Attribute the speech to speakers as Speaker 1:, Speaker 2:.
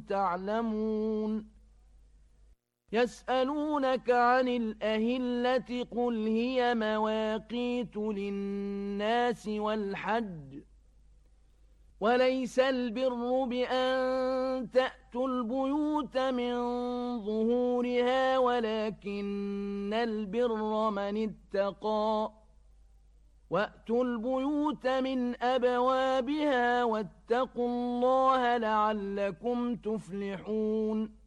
Speaker 1: تعلمون يسألونك عن الأهلة قل هي مواقيت للناس والحج وليس البر بأن تأتوا البيوت من ظهورها ولكن البر من اتقى وأتوا البيوت من أبوابها واتقوا الله لعلكم تفلحون